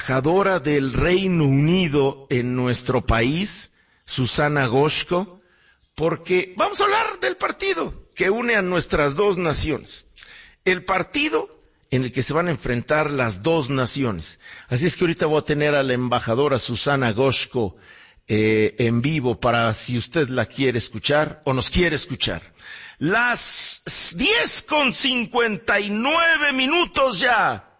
embajadora del Reino Unido en nuestro país, Susana Goshko, porque vamos a hablar del partido que une a nuestras dos naciones. El partido en el que se van a enfrentar las dos naciones. Así es que ahorita voy a tener a la embajadora Susana Goshko en vivo para si usted la quiere escuchar o nos quiere escuchar. Las 10:59 ya.